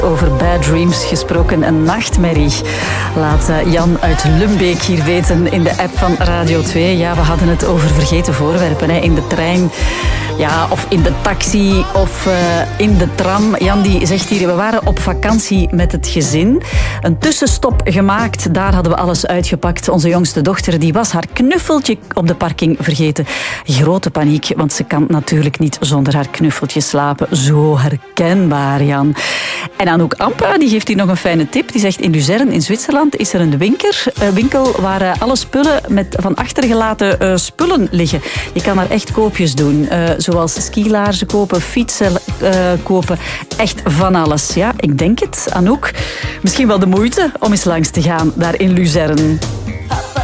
Over bad dreams gesproken, een nachtmerrie. Laat Jan uit Lumbeek hier weten in de app van Radio 2. Ja, we hadden het over vergeten voorwerpen in de trein. Ja, of in de taxi of in de tram. Jan die zegt hier, we waren op vakantie met het gezin. Een tussenstop gemaakt, daar hadden we alles uitgepakt. Onze jongste dochter die was haar knuffeltje op de parking vergeten. Grote paniek, want ze kan natuurlijk niet zonder haar knuffeltje slapen. Zo herkenbaar, Jan. En Anouk Ampa die geeft hier nog een fijne tip. Die zegt, in Luzern in Zwitserland is er een winkel waar alle spullen van achtergelaten spullen liggen. Je kan daar echt koopjes doen. Zoals skilaarzen kopen, fietsen kopen. Echt van alles. Ja, ik denk het, Anouk. Misschien wel de moeite om eens langs te gaan daar in Luzern.